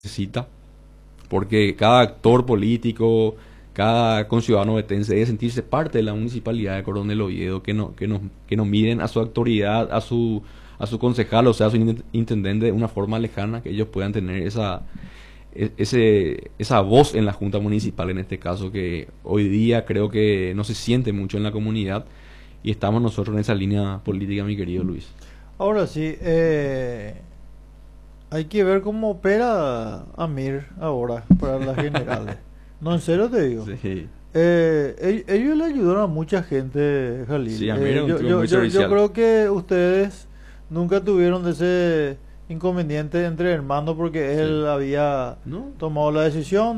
necesita, porque cada actor político, cada conciudadano vetense debe sentirse parte de la municipalidad de Coronel Oviedo, que nos miden a su autoridad, a su concejal, o sea, a su intendente de una forma lejana, que ellos puedan tener esa voz en la Junta Municipal, en este caso, que hoy día creo que no se siente mucho en la comunidad, y estamos nosotros en esa línea política, mi querido Luis. Ahora sí, hay que ver cómo opera Amir ahora para las generales. No, en serio te digo. Sí, Ellos le ayudaron a mucha gente, sí, Jalil. Amir es un tipo muy Yo servicial. creo que ustedes nunca tuvieron ese inconveniente entre hermanos porque Sí. él había ¿No? tomado la decisión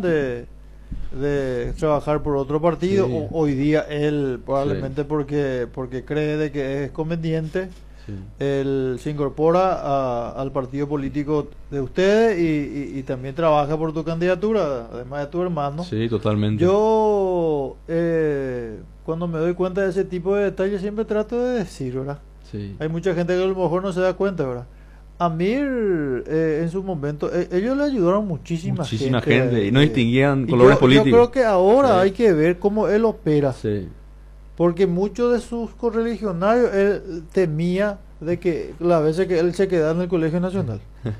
de trabajar por otro partido. Sí, Hoy día él sí, probablemente porque cree de que es conveniente, sí. él se incorpora al partido político de ustedes y también trabaja por tu candidatura, además de tu hermano. Sí, totalmente. Yo, cuando me doy cuenta de ese tipo de detalles, siempre trato de decir, ¿verdad? Sí. Hay mucha gente que a lo mejor no se da cuenta, ¿verdad? Amir, en su momento, ellos le ayudaron Muchísima gente. gente. Y no distinguían Y colores yo políticos. creo que ahora Sí. hay que ver cómo él opera. Sí. Porque muchos de sus correligionarios él temía de que las veces que él se quedara en el Colegio Nacional.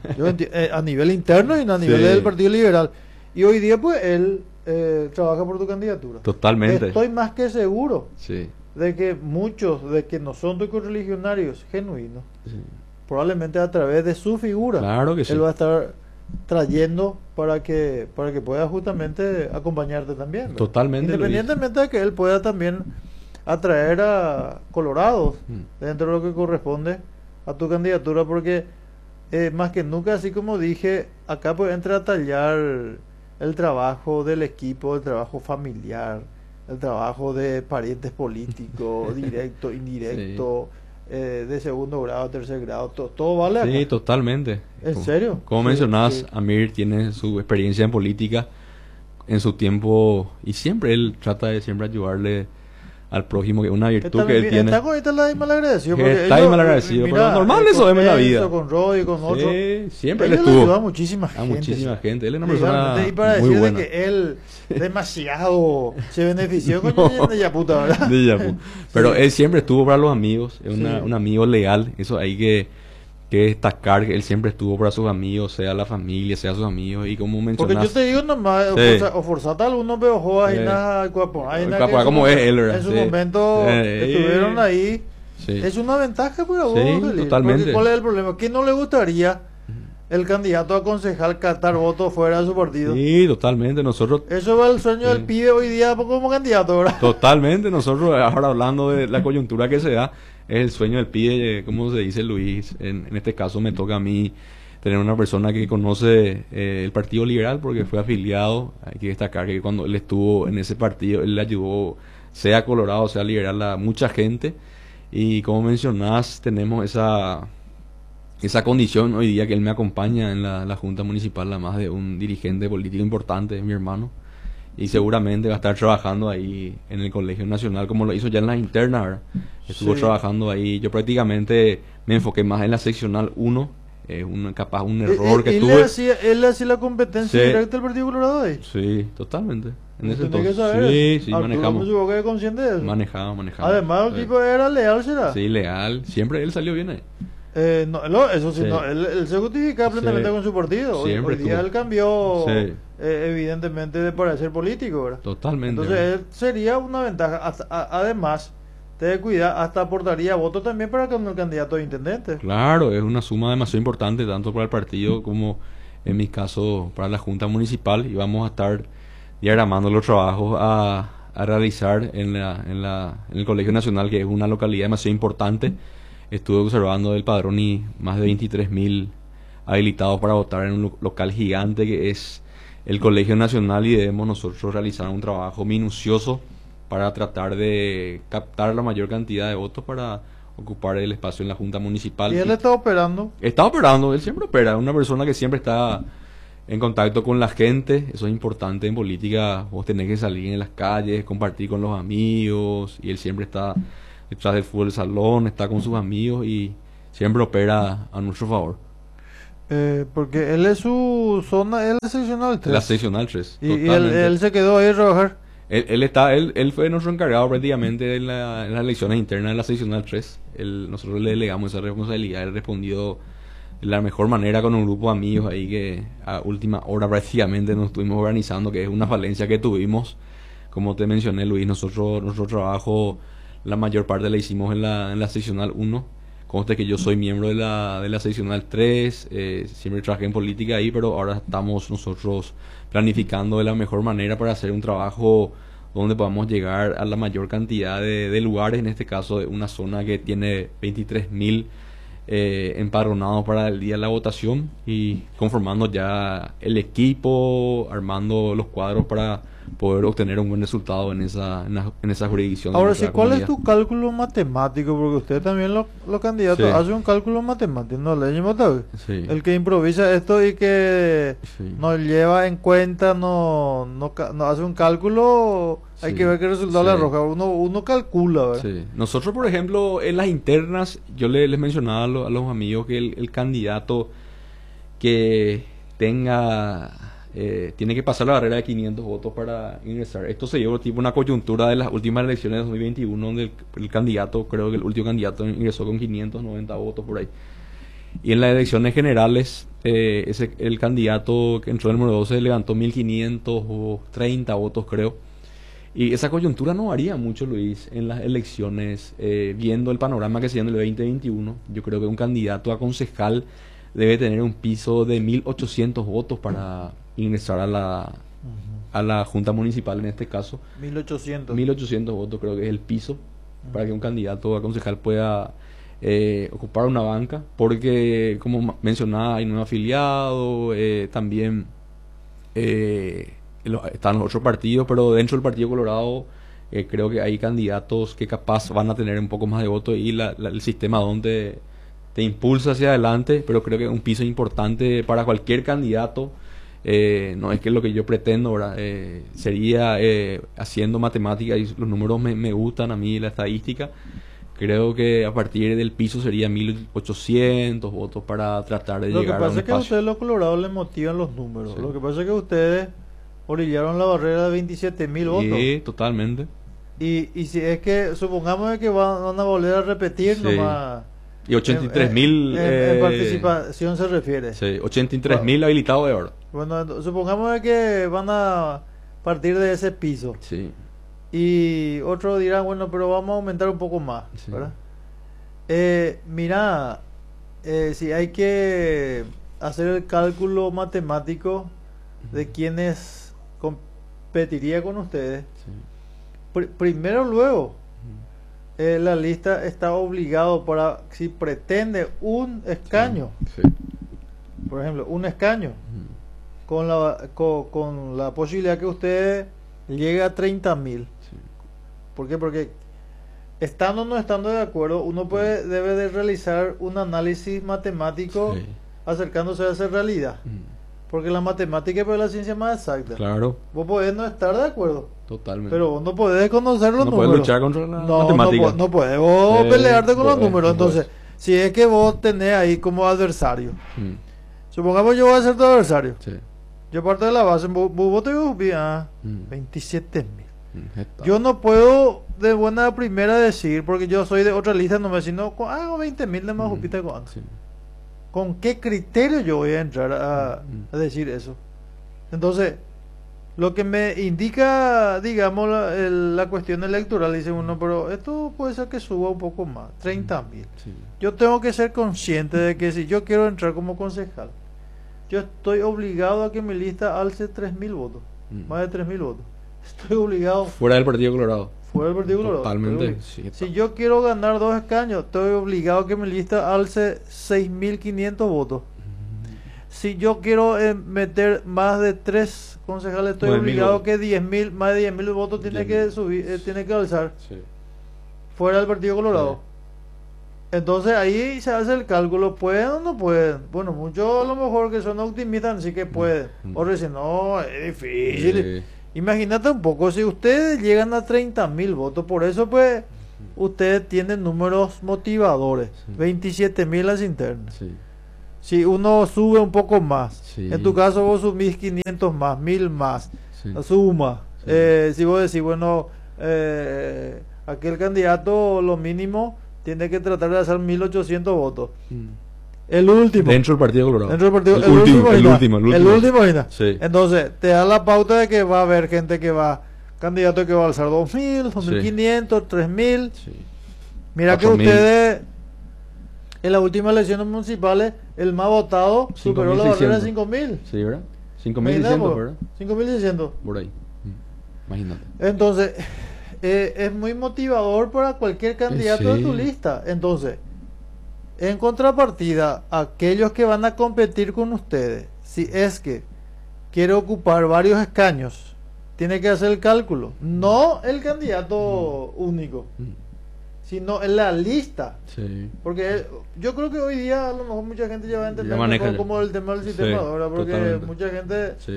A nivel interno y a nivel Sí. del Partido Liberal. Y hoy día pues él trabaja por tu candidatura. Totalmente. Estoy más que seguro Sí. de que muchos de que no son tus correligionarios genuinos, Sí. probablemente a través de su figura, Claro que sí. él va a estar trayendo para que pueda justamente acompañarte también, ¿verdad? Totalmente, Luis. Independientemente de que él pueda también atraer a colorados dentro de lo que corresponde a tu candidatura, porque más que nunca, así como dije, acá pues entra a tallar el trabajo del equipo, el trabajo familiar, el trabajo de parientes políticos, directo, indirecto, de segundo grado, tercer grado, todo vale acá. Sí, totalmente. ¿En serio? Como Sí, mencionabas, sí. Amir tiene su experiencia en política en su tiempo y siempre él trata de siempre ayudarle al prójimo, que es una virtud que él tiene. Está con esta malagradecido, porque Está ahí malagradecido, pero normal eso es en la vida. Con Roy, con otro. Sí, siempre él Ellos le estuvo ayudan a muchísima a gente. muchísima sí. gente. Él es una persona Legalmente, y para muy decir de buena. que él demasiado se benefició con de Yaputa, ¿verdad? De Yapu. Pero Sí. él siempre estuvo para los amigos, es Sí. un amigo leal, eso hay que destacar, que él siempre estuvo para sus amigos, sea la familia, sea sus amigos, y como Porque yo mencionas, te digo nomás, Sí. o forzata algunos peojos Sí. ahí nada, guapo, ahí El nada Capo, que como es él, ¿verdad? en su Sí. momento Sí. estuvieron ahí. sí. Es una ventaja para vos, Sí, Jalil, totalmente. porque ¿cuál es el problema? ¿Qué no le gustaría el candidato a concejal captar votos fuera de su partido? Sí, totalmente, nosotros, Eso va el sueño Sí. del pibe hoy día como candidato, ¿verdad? totalmente, nosotros ahora hablando de la coyuntura que se da, es el sueño del pibe, como se dice Luis, en este caso me toca a mí tener una persona que conoce el Partido Liberal porque fue afiliado. Hay que destacar que cuando él estuvo en ese partido, él le ayudó, sea Colorado, sea Liberal, a mucha gente. Y como mencionás, tenemos esa condición hoy día que él me acompaña en la Junta Municipal, además de un dirigente político importante, es mi hermano. Y seguramente va a estar trabajando ahí en el Colegio Nacional, como lo hizo ya en las internas, ¿verdad? Estuvo Sí. trabajando ahí. Yo prácticamente me enfoqué más en la seccional 1, capaz un error que Él tuve. él le hacía la competencia Sí. directa al Partido Colorado ahí. Sí, totalmente. En ese Tenés que entonces. saber Sí, eso. sí, Arturo manejamos. me supongo que es consciente de eso. Manejamos. Además, el Sí. tipo era leal, ¿será? Sí, leal. Siempre él salió bien ahí. No, eso sí, Sí. no, él se justifica plenamente Sí. con su partido. Siempre Hoy día estuvo. él cambió, Sí. evidentemente, de parecer político, ¿verdad? Totalmente. Entonces, él sería una ventaja. Además, te de cuidar, hasta aportaría votos también para con el candidato de intendente. Claro, es una suma demasiado importante tanto para el partido como en mi caso para la Junta Municipal, y vamos a estar diagramando los trabajos a realizar en el Colegio Nacional, que es una localidad demasiado importante. Estuve observando el padrón y más de 23.000 habilitados para votar en un local gigante que es el Colegio Nacional, y debemos nosotros realizar un trabajo minucioso para tratar de captar la mayor cantidad de votos para ocupar el espacio en la Junta Municipal. Y él está operando. Está operando, él siempre opera, es una persona que siempre está en contacto con la gente. Eso es importante en política, vos tenés que salir en las calles, compartir con los amigos, y él siempre está detrás del fútbol del salón, está con sus amigos y siempre opera a nuestro favor. Porque él es su zona, él es seccional 3. La seccional 3. Y él se quedó ahí a trabajar. Él fue nuestro encargado prácticamente en las elecciones internas de la seccional 3. Nosotros le delegamos esa responsabilidad. Él respondió de la mejor manera con un grupo de amigos ahí que a última hora prácticamente nos estuvimos organizando, que es una falencia que tuvimos. Como te mencioné, Luis, nuestro trabajo, la mayor parte la hicimos en la seccional 1. Conste que yo soy miembro de la seccional 3, siempre trabajé en política ahí, pero ahora estamos nosotros planificando de la mejor manera para hacer un trabajo donde podamos llegar a la mayor cantidad de lugares, en este caso de una zona que tiene 23.000 empadronados para el día de la votación, y conformando ya el equipo, armando los cuadros para poder obtener un buen resultado en esa jurisdicción. Ahora sí, ¿cuál es tu cálculo matemático? Porque usted también, los candidatos, Sí. hace un cálculo matemático, ¿no? Le decimos tal vez. Sí. El que improvisa esto y que Sí. no lleva en cuenta, no hace un cálculo, hay Sí. que ver qué resultado le Sí. arroja. Uno calcula, ¿verdad? Sí. Nosotros, por ejemplo, en las internas, yo les mencionaba a los amigos que el candidato que tiene que pasar la barrera de 500 votos para ingresar. Esto se dio tipo una coyuntura de las últimas elecciones de 2021, donde el candidato, creo que el último candidato ingresó con 590 votos por ahí. Y en las elecciones generales, el candidato que entró en el número 12 levantó 1.530 votos, creo. Y esa coyuntura no varía mucho, Luis, en las elecciones. Viendo el panorama que se dio en el 2021, yo creo que un candidato a concejal debe tener un piso de 1.800 votos para ingresar a la Junta Municipal, en este caso. 1800. 1.800 votos creo que es el piso para que un candidato a concejal pueda ocupar una banca, porque como mencionaba, hay nuevo afiliado, también están los otros partidos, pero dentro del Partido Colorado creo que hay candidatos que capaz van a tener un poco más de votos, y el sistema donde te impulsa hacia adelante, pero creo que un piso importante para cualquier candidato. No es que lo que yo pretendo, ¿verdad? Sería haciendo matemáticas, y los números me gustan a mí, la estadística. Creo que a partir del piso sería 1.800 votos para tratar de Lo que llegar a un pasa es que a espacio. ustedes los colorados les motivan los números. Sí. Lo que pasa es que ustedes orillaron la barrera de 27.000 votos. Sí, totalmente. Y si es que, supongamos de que van a volver a repetir Sí. nomás. Y 83.000 En participación se refiere. sí, 83.000 habilitados de oro. Bueno, supongamos de que van a partir de ese piso. Sí, Y otros dirán, bueno, pero vamos a aumentar un poco más, Sí. ¿verdad? Mira, si hay que hacer el cálculo matemático de quienes competiría con ustedes, sí. primero luego, la lista está obligado para, si pretende un escaño, Sí. por ejemplo, un escaño, con la posibilidad que usted llegue a 30.000. Sí. ¿Por qué? Porque estando o no estando de acuerdo, uno debe de realizar un análisis matemático Sí. acercándose a esa realidad. Porque la matemática es la ciencia más exacta. Claro, Vos podés no estar de acuerdo, totalmente. pero vos no podés conocer los no números. puedes luchar contra la No, matemática. no podés vos Sí, pelearte con los podés, números. no podés. Entonces, si es que vos tenés ahí como adversario, Mm, supongamos yo voy a ser tu adversario. sí. Yo parto de la base, vos te Mm, 27.000. está. Yo no puedo de buena primera decir, porque yo soy de otra lista, no me sino hago 20.000 de más jupita con Sí. ¿Con qué criterio yo voy a entrar a decir eso? Entonces, lo que me indica, digamos, la cuestión electoral, dice uno, pero esto puede ser que suba un poco más, 30.000. Sí. Yo tengo que ser consciente de que si yo quiero entrar como concejal, yo estoy obligado a que mi lista alce 3.000 votos, más de 3.000 votos. Estoy obligado Fuera del Partido Colorado. fuera del Partido Colorado. Totalmente. Estoy Sí, si yo quiero ganar 2 escaños, estoy obligado a que mi lista alce 6.500 votos. Si yo quiero meter más de 3 concejales, estoy 9.000 obligado votos. que 10.000, más de 10.000 votos tiene 10.000. que subir, tiene que alzar Sí. fuera del Partido Colorado. Entonces ahí se hace el cálculo, ¿pueden o no pueden? Bueno, muchos a lo mejor que son optimistas sí que pueden. Otros dicen, no, es difícil. Sí. Imagínate un poco, si ustedes llegan a 30.000 votos, por eso pues ustedes tienen números motivadores, Sí. 27.000 las internas. Sí. si uno sube un poco más, Sí. en tu caso vos subís 500 más, 1000 más, Sí. la suma. Sí. Si vos decís, bueno, aquel candidato lo mínimo tiene que tratar de hacer 1800 votos. El último. Dentro del Partido Colorado. Dentro del partido, el último, el Gina. último, el El último. último, Gina. Sí. Entonces, te da la pauta de que va a haber gente que va, candidato que va a alzar 2000, 2500, 3000. Sí. Mira que 4000. ustedes, en las últimas elecciones municipales, el más votado superó la barrera de 5000. Sí, ¿verdad? 5600, ¿verdad? 5600. Por ahí. Imagínate. Entonces, es muy motivador para cualquier candidato de tu Sí. lista. Entonces, en contrapartida, aquellos que van a competir con ustedes, si es que quiere ocupar varios escaños, tiene que hacer el cálculo. No el candidato único, sino en la lista. Sí. Porque yo creo que hoy día a lo mejor mucha gente ya va a entender Ya maneja mejor ya. cómo el tema del sistema, Sí, ¿verdad? Porque totalmente. mucha gente Sí.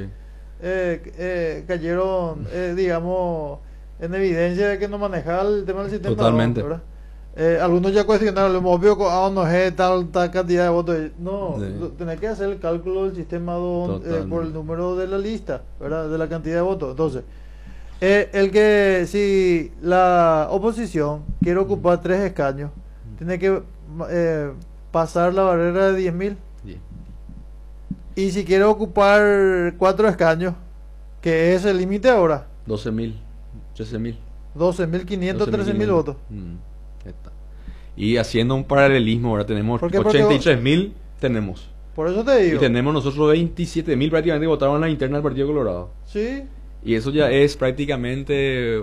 cayeron, digamos, en evidencia de que no manejaba el tema del sistema. Totalmente. ¿Verdad? Algunos ya cuestionaron, lo hemos visto, no es tal cantidad de votos. No, Sí. tenés que hacer el cálculo del sistema Totalmente. por el número de la lista, ¿verdad? De la cantidad de votos. Entonces, el que si la oposición quiere ocupar 3 escaños, tiene que pasar la barrera de 10.000. Bien. Y si quiere ocupar 4 escaños, que es el límite ahora, 12.000, 13.000. 12.500, 13.000 votos. Ahí está. Y haciendo un paralelismo, ahora tenemos ¿Por qué? Porque 83.000 tenemos. Por eso te Y digo. tenemos nosotros 27.000 prácticamente que votaron en la interna del Partido Colorado. Sí, Y eso ya es prácticamente,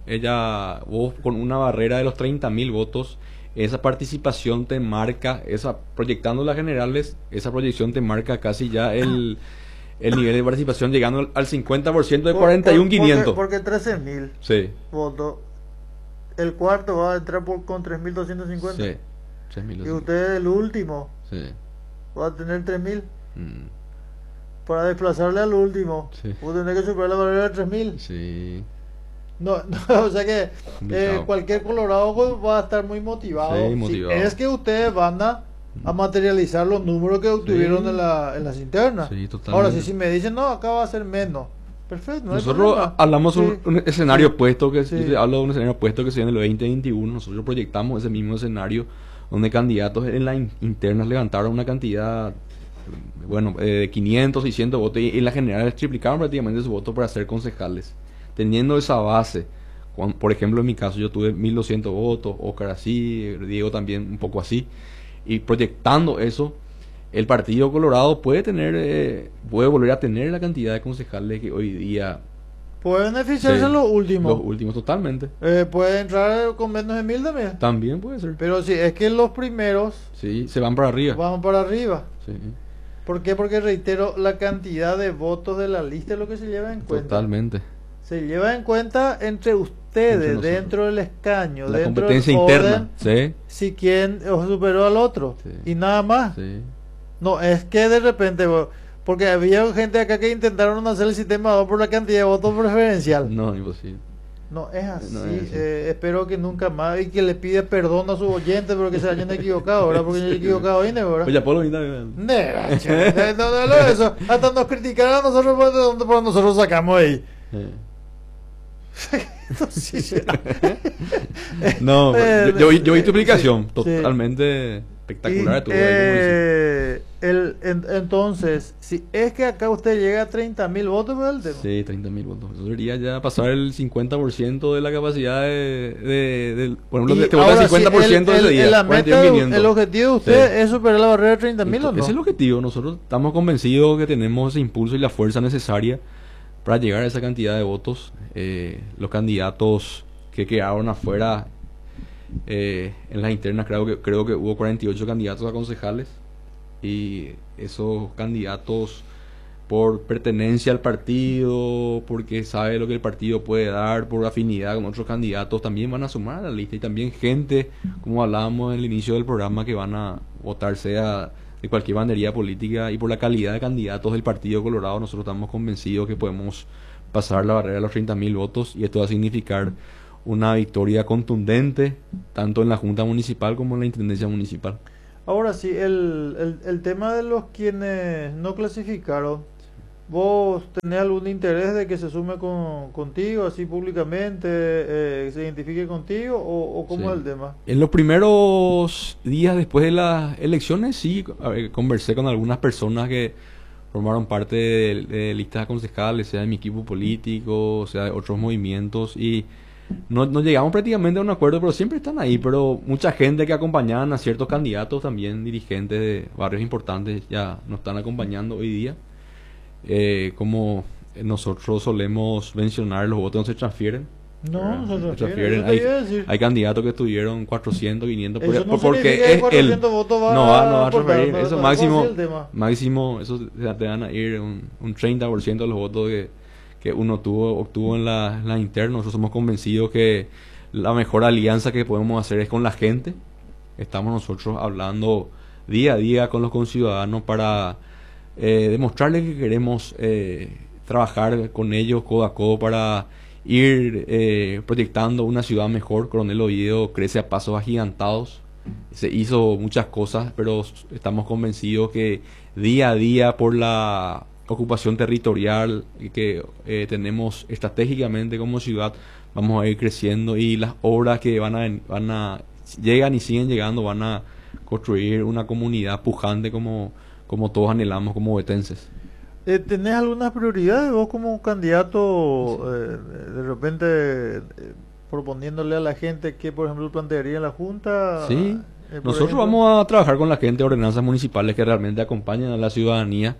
vos con una barrera de los 30.000 votos, esa participación te marca, proyectando las generales, esa proyección te marca casi ya el nivel de participación llegando al 50% de 41.500. Porque 13.000 Sí, votos. El cuarto va a entrar con 3.250. sí. 3.000. Y usted, el último, Sí. va a tener 3.000. Mm, Para desplazarle al último, Sí. va a tener que superar la barrera de 3.000. Sí. No, o sea que Complicado. cualquier colorado pues, va a estar muy motivado. Sí, Si motivado. es que ustedes van a materializar los números que obtuvieron Sí. en las internas. Sí, totalmente. Ahora, si me dicen, no, acá va a ser menos. Perfecto, no hay Nosotros problema. hablamos Sí. un escenario opuesto, Sí. yo te hablo de un escenario opuesto que se viene en el 2021. Nosotros proyectamos ese mismo escenario donde candidatos en las internas levantaron una cantidad, bueno, de 500, 600 votos y en la general triplicaron prácticamente su voto para ser concejales. Teniendo esa base, por ejemplo, en mi caso yo tuve 1.200 votos, Oscar así, Diego también un poco así, y proyectando eso, el Partido Colorado puede volver a tener la cantidad de concejales que hoy día. Puede beneficiarse Sí, los últimos. Los últimos, totalmente. Puede entrar con menos de 1.000 también. También puede ser. Pero sí, es que los primeros Sí, se van para arriba. van para arriba. Sí, ¿Por qué? Porque reitero, la cantidad de votos de la lista es lo que se lleva en cuenta. totalmente. Se lleva en cuenta entre ustedes, Entre nosotros. dentro del escaño, La dentro competencia del interna. orden, Sí, si quién superó al otro. Sí. Y nada más. sí. No, es que de repente, porque había gente acá que intentaron hacer el sistema 2 por la cantidad de votos preferencial. No, imposible. No, es así. No es así. Espero que nunca más. Y que le pide perdón a sus oyentes, pero que se hayan equivocado, ¿verdad? Porque yo he equivocado ahí, ¿verdad? Oye, Polo, mira, mira. Nera, che, no, eso. Hasta nos criticaron a nosotros, ¿de dónde por nosotros sacamos ahí? Sí, será. No, yo vi tu explicación. Sí, sí. Totalmente espectacular. Y, Estuvo ahí, como dice. entonces, si es que acá usted llega a 30.000 votos por el tema. Sí, 30.000 votos. Eso sería ya pasar el 50% de la capacidad por ejemplo, Y te vota el ahora, 50% de ese día. la meta, 41.500. el objetivo de usted Sí. es superar la barrera de 30.000 o no. Ese es el objetivo. Nosotros estamos convencidos que tenemos ese impulso y la fuerza necesaria para llegar a esa cantidad de votos. Los candidatos que quedaron afuera en las internas, creo que hubo 48 candidatos a concejales, y esos candidatos, por pertenencia al partido, porque sabe lo que el partido puede dar, por afinidad con otros candidatos, también van a sumar a la lista, y también gente, como hablábamos en el inicio del programa, que van a votar sea de cualquier bandería política, y por la calidad de candidatos del Partido Colorado nosotros estamos convencidos que podemos pasar la barrera de los 30.000 votos, y esto va a significar una victoria contundente tanto en la Junta Municipal como en la Intendencia Municipal. Ahora sí, el tema de los quienes no clasificaron, ¿vos tenés algún interés de que se sume contigo, así públicamente, se identifique contigo, o Sí. cómo es el tema? En los primeros días después de las elecciones, sí, conversé con algunas personas que formaron parte de listas concejales, sea de mi equipo político, sea de otros movimientos, y no llegamos prácticamente a un acuerdo, pero siempre están ahí. Pero mucha gente que acompañaban a ciertos candidatos, también dirigentes de barrios importantes, ya nos están acompañando hoy día. Como nosotros solemos mencionar, los votos no se transfieren. No, ¿Verdad? no se Se transfiere, eso transfieren. te iba a decir. Hay candidatos que tuvieron 400, 500, Eso no porque significa que es el... 400 votos va No va a aportar, transferir. no, Eso no es así máximo, el tema. máximo, eso te van a ir un 30% de los votos que uno obtuvo en la interna. Nosotros somos convencidos que la mejor alianza que podemos hacer es con la gente. Estamos nosotros hablando día a día con los conciudadanos para demostrarles que queremos trabajar con ellos codo a codo para ir proyectando una ciudad mejor. Coronel Oviedo crece a pasos agigantados. Se hizo muchas cosas, pero estamos convencidos que día a día, por la ocupación territorial que tenemos estratégicamente como ciudad, vamos a ir creciendo, y las obras que llegan y siguen llegando van a construir una comunidad pujante como todos anhelamos como betenses. ¿Tenés algunas prioridades vos como candidato, de repente, proponiéndole a la gente que, por ejemplo, plantearía en la Junta? Sí, Por nosotros ejemplo, vamos a trabajar con la gente de ordenanzas municipales que realmente acompañan a la ciudadanía.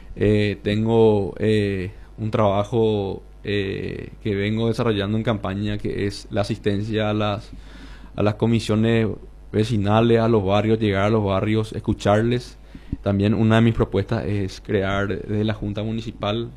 Tengo un trabajo que vengo desarrollando en campaña, que es la asistencia a las comisiones vecinales, a los barrios, llegar a los barrios, escucharles. También una de mis propuestas es crear desde la Junta Municipal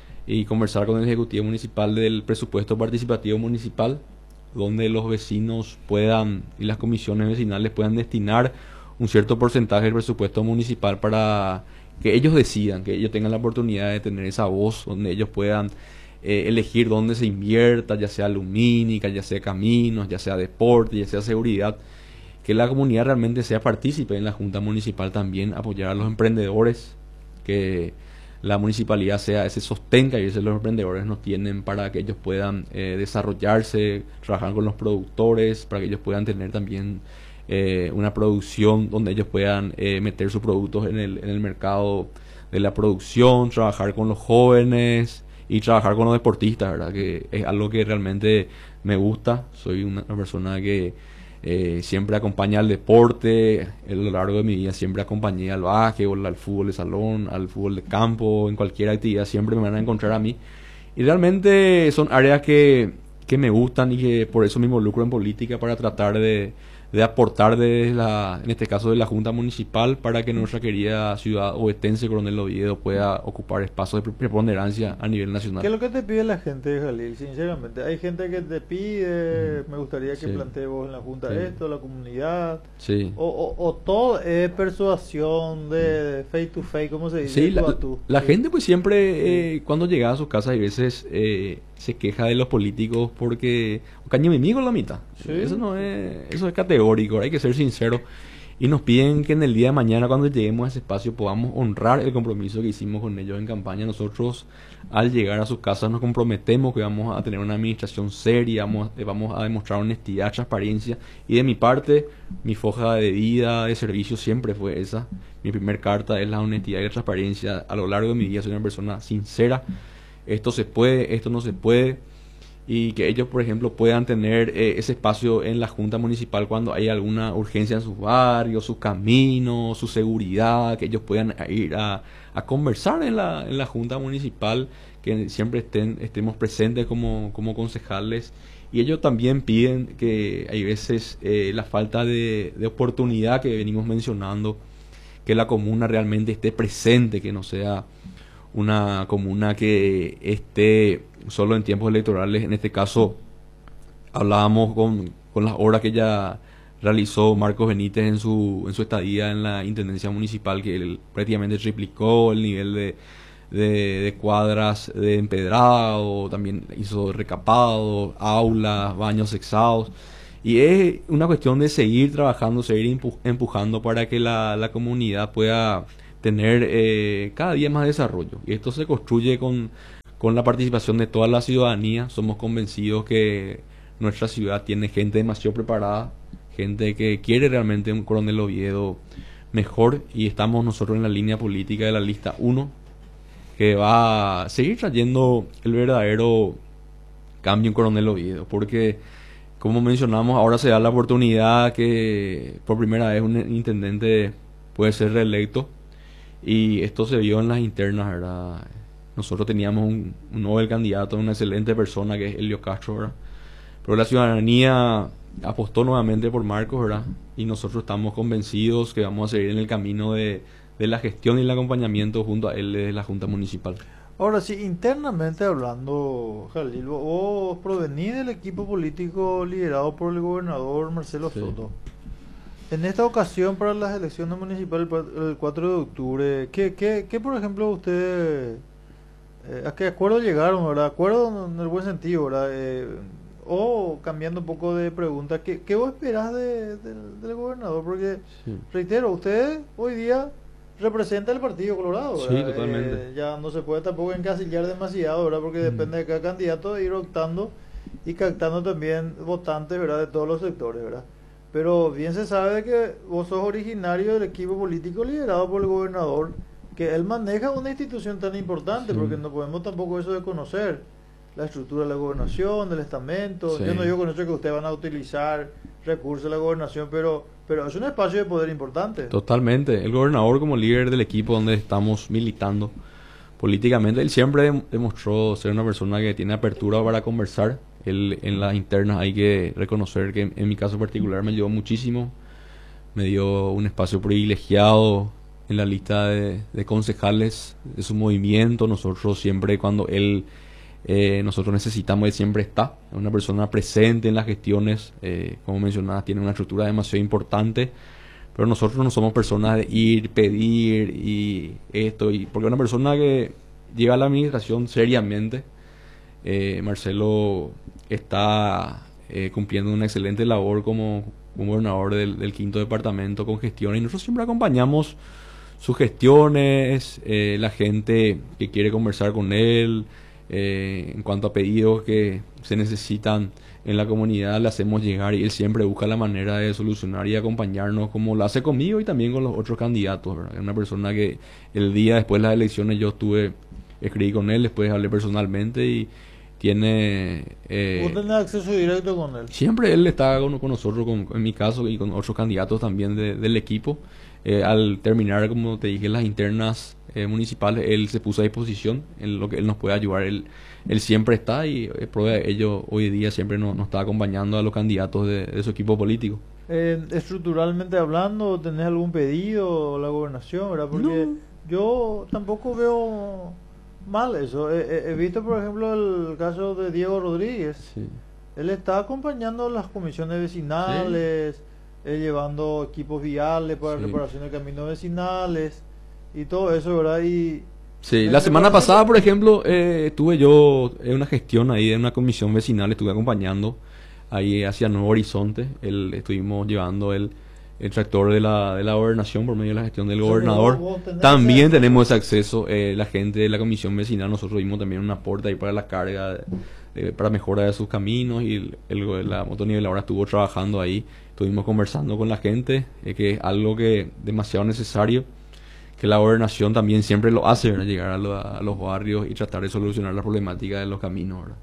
y conversar con el Ejecutivo Municipal del presupuesto participativo municipal, donde los vecinos puedan y las comisiones vecinales puedan destinar un cierto porcentaje del presupuesto municipal para que ellos decidan, que ellos tengan la oportunidad de tener esa voz, donde ellos puedan elegir dónde se invierta, ya sea lumínica, ya sea caminos, ya sea deporte, ya sea seguridad. Que la comunidad realmente sea partícipe en la Junta Municipal, también apoyar a los emprendedores, que la municipalidad sea ese sostén que a veces los emprendedores no tienen, para que ellos puedan desarrollarse, trabajar con los productores, para que ellos puedan tener también una producción donde ellos puedan meter sus productos en el mercado de la producción, trabajar con los jóvenes y trabajar con los deportistas, ¿verdad? Que es algo que realmente me gusta. Soy una persona que siempre acompaña al deporte. A lo largo de mi vida siempre acompañé al básquetbol, al fútbol de salón, al fútbol de campo, en cualquier actividad siempre me van a encontrar a mí. Y realmente son áreas que me gustan, y que por eso me involucro en política, para tratar de aportar en este caso de la Junta Municipal, para que nuestra querida ciudad ovetense, Coronel Oviedo, pueda ocupar espacios de preponderancia a nivel nacional. ¿qué es lo que te pide la gente, Jalil? Sinceramente, hay gente que te pide, me gustaría que Sí. plantee vos en la Junta Sí. esto, la comunidad, Sí. o todo es persuasión de face to face, ¿cómo se dice? Sí, Tú a tú. la Sí. gente pues siempre cuando llega a sus casas, a veces se queja de los políticos porque caño mi amigo la mitad. Sí. Eso es categórico, hay que ser sincero. Y nos piden que en el día de mañana, cuando lleguemos a ese espacio, podamos honrar el compromiso que hicimos con ellos en campaña. Nosotros, al llegar a sus casas, nos comprometemos que vamos a tener una administración seria, vamos a demostrar honestidad, transparencia. Y de mi parte, mi foja de vida, de servicio, siempre fue esa. Mi primer carta es la honestidad y la transparencia. A lo largo de mi vida soy una persona sincera. Esto se puede, esto no se puede. Y que ellos, por ejemplo, puedan tener ese espacio en la Junta Municipal cuando hay alguna urgencia en sus barrios, sus caminos, su seguridad, que ellos puedan ir a conversar en la Junta Municipal, que siempre estemos presentes como concejales. Y ellos también piden que hay veces la falta de oportunidad que venimos mencionando, que la comuna realmente esté presente, que no sea una comuna que esté solo en tiempos electorales. En este caso, hablábamos con las obras que ya realizó Marcos Benítez en su estadía en la Intendencia Municipal, que él prácticamente triplicó el nivel de cuadras de empedrado, también hizo recapado, aulas, baños sexados. Y es una cuestión de seguir trabajando, seguir empujando para que la comunidad pueda tener cada día más desarrollo. Y esto se construye con la participación de toda la ciudadanía. Somos convencidos que nuestra ciudad tiene gente demasiado preparada, gente que quiere realmente un Coronel Oviedo mejor, y estamos nosotros en la línea política de la lista 1, que va a seguir trayendo el verdadero cambio en Coronel Oviedo, porque como mencionamos, ahora se da la oportunidad que por primera vez un intendente puede ser reelecto, y esto se vio en las internas, ¿verdad? Nosotros teníamos un nuevo candidato, una excelente persona que es Helio Castro, ¿verdad? Pero la ciudadanía apostó nuevamente por Marcos, ¿verdad? Y nosotros estamos convencidos que vamos a seguir en el camino de la gestión y el acompañamiento junto a él de la Junta Municipal. Ahora sí, internamente hablando, Jalil, vos provenís del equipo político liderado por el gobernador Marcelo Soto. En esta ocasión, para las elecciones municipales el 4 de octubre, ¿qué por ejemplo, ustedes, a qué acuerdo llegaron, verdad? Acuerdo en el buen sentido, ¿verdad? O cambiando un poco de pregunta, ¿qué vos esperás del gobernador? Porque, reitero, usted hoy día representa el Partido Colorado, ¿verdad? Sí, totalmente. Ya no se puede tampoco encasillar demasiado, ¿verdad? Porque depende de cada candidato de ir optando y captando también votantes, ¿verdad? De todos los sectores, ¿verdad? Pero bien se sabe de que vos sos originario del equipo político liderado por el gobernador, que él maneja una institución tan importante, porque no podemos tampoco eso de conocer la estructura de la gobernación, del estamento. Yo no digo con eso que ustedes van a utilizar recursos de la gobernación, pero es un espacio de poder importante. Totalmente. El gobernador, como líder del equipo donde estamos militando políticamente, él siempre demostró ser una persona que tiene apertura para conversar. Él, en las internas, hay que reconocer que en mi caso particular me ayudó muchísimo. Me dio un espacio privilegiado en la lista de concejales de su movimiento. Nosotros siempre, cuando nosotros necesitamos, él siempre está. Es una persona presente en las gestiones, como mencionabas, tiene una estructura demasiado importante, pero nosotros no somos personas de ir, pedir y esto, porque una persona que llega a la administración seriamente. Marcelo está cumpliendo una excelente labor como gobernador del quinto departamento con gestiones, y nosotros siempre acompañamos sus gestiones, la gente que quiere conversar con él. En cuanto a pedidos que se necesitan en la comunidad, le hacemos llegar, y él siempre busca la manera de solucionar y acompañarnos, como lo hace conmigo y también con los otros candidatos, ¿verdad? Es una persona que el día después de las elecciones yo escribí con él, después hablé personalmente, y tiene... ¿Vos tenés acceso directo con él? Siempre él está con nosotros, en mi caso, y con otros candidatos también del equipo. Al terminar, como te dije, las internas municipales, él se puso a disposición en lo que él nos puede ayudar. Él siempre está, y prueba de ello hoy día siempre nos está acompañando a los candidatos de su equipo político. Estructuralmente hablando, ¿tenés algún pedido a la gobernación, verdad? Porque yo tampoco veo mal eso. He visto, por ejemplo, el caso de Diego Rodríguez. Sí. Él está acompañando las comisiones vecinales, llevando equipos viales para reparación de caminos vecinales y todo eso, ¿verdad? Y sí, la semana pasada, por ejemplo, tuve yo una gestión ahí en una comisión vecinal, estuve acompañando ahí hacia Nuevo Horizonte. Estuvimos llevando el tractor de la gobernación por medio de la gestión del gobernador. También tenemos ese acceso, la gente de la comisión vecinal. Nosotros dimos también un aporte ahí para la carga, para mejora de sus caminos, y la motoniveladora estuvo trabajando ahí. Estuvimos conversando con la gente, que es algo que demasiado necesario, que la gobernación también siempre lo hace, ¿verdad? Llegar a los barrios y tratar de solucionar la problemática de los caminos, ¿verdad?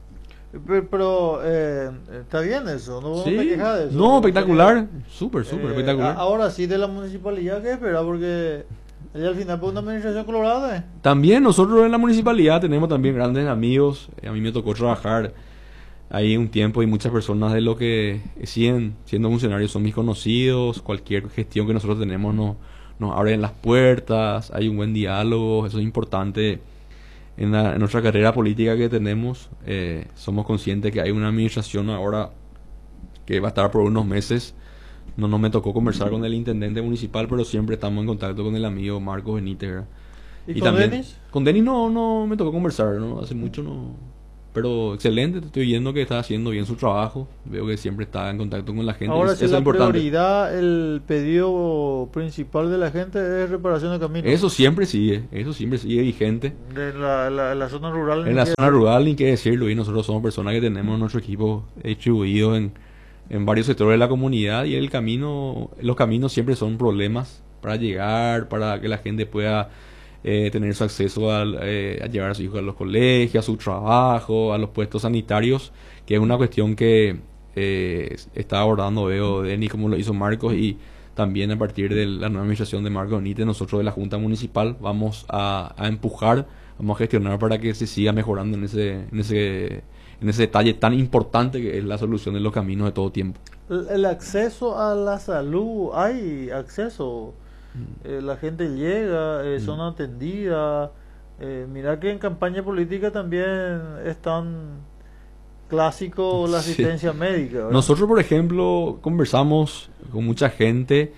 Pero está bien eso, ¿no? Sí. ¿No te quejas de eso? No, espectacular, súper espectacular. Ahora sí, de la municipalidad, ¿qué espera? Porque ella al final fue una administración colorada. También nosotros en la municipalidad tenemos también grandes amigos. A mí me tocó trabajar ahí un tiempo, y muchas personas de los que siguen siendo funcionarios son mis conocidos. Cualquier gestión que nosotros tenemos nos abren las puertas, hay un buen diálogo. Eso es importante en nuestra carrera política que tenemos. Somos conscientes que hay una administración ahora que va a estar por unos meses. No me tocó conversar con el intendente municipal, pero siempre estamos en contacto con el amigo Marcos Benítez, ¿verdad? ¿Y con también Denis? con Denis no me tocó conversar, ¿no? Hace mucho no. pero excelente, te estoy viendo que está haciendo bien su trabajo, veo que siempre está en contacto con la gente. Ahora, si Eso la es importante. prioridad, el pedido principal de la gente es reparación de caminos. Eso siempre sigue vigente. De la zona rural. En la zona rural, ni qué decirlo, y nosotros somos personas que tenemos nuestro equipo distribuido en varios sectores de la comunidad, y los caminos siempre son problemas para llegar, para que la gente pueda tener su acceso a llevar a sus hijos a los colegios, a su trabajo, a los puestos sanitarios, que es una cuestión que está abordando, veo, Denis, como lo hizo Marcos, y también a partir de la nueva administración de Marcos Benítez, nosotros de la Junta Municipal vamos a empujar, vamos a gestionar para que se siga mejorando en ese detalle tan importante que es la solución de los caminos de todo tiempo. El acceso a la salud, hay acceso. La gente llega, son atendidas. Mira que en campaña política también es tan clásico la asistencia médica, ¿verdad? Nosotros, por ejemplo, conversamos con mucha gente,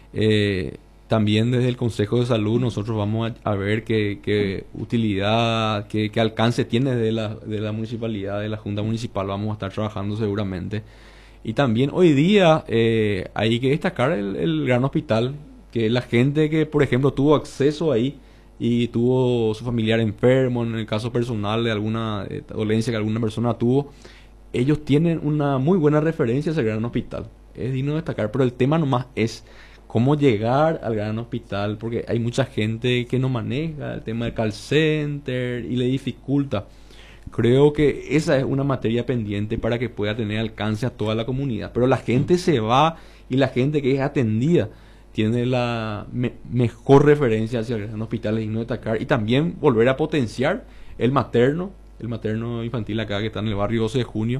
también desde el Consejo de Salud. Nosotros vamos a ver qué utilidad, qué alcance tiene de la municipalidad, de la Junta Municipal. Vamos a estar trabajando seguramente. Y también hoy día hay que destacar el gran hospital, que la gente que, por ejemplo, tuvo acceso ahí y tuvo su familiar enfermo, en el caso personal de alguna dolencia que alguna persona tuvo, ellos tienen una muy buena referencia a ese gran hospital. Es digno de destacar, pero el tema nomás es cómo llegar al gran hospital, porque hay mucha gente que no maneja el tema del call center y le dificulta. Creo que esa es una materia pendiente para que pueda tener alcance a toda la comunidad. Pero la gente se va, y la gente que es atendida tiene la mejor referencia hacia el gran hospital, es digno de destacar. Y también volver a potenciar el materno infantil acá, que está en el barrio 12 de Junio,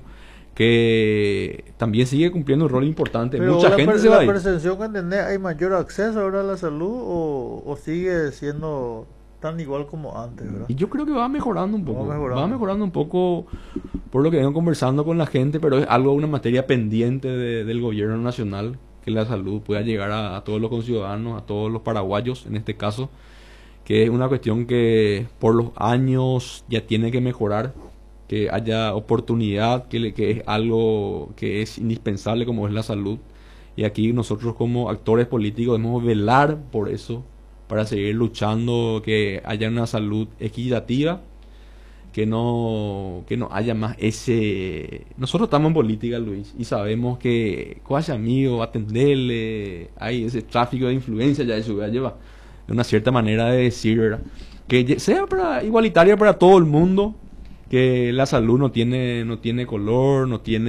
que también sigue cumpliendo un rol importante. Pero mucha gente se va ahí. ¿La percepción que tenés, hay mayor acceso ahora a la salud o sigue siendo tan igual como antes, ¿verdad? Y yo creo que va mejorando un poco. Va mejorando un poco por lo que vengo conversando con la gente, pero es una materia pendiente del gobierno nacional, que la salud pueda llegar a todos los conciudadanos, a todos los paraguayos en este caso, que es una cuestión que por los años ya tiene que mejorar, que haya oportunidad, que es algo que es indispensable como es la salud. Y aquí nosotros como actores políticos debemos velar por eso, para seguir luchando, que haya una salud equitativa, que no haya más ese... Nosotros estamos en política, Luis, y sabemos que cuál amigo, atenderle, hay ese tráfico de influencia, ya eso ya lleva una cierta manera de decir, ¿verdad? Que sea igualitaria para todo el mundo, que la salud no tiene color,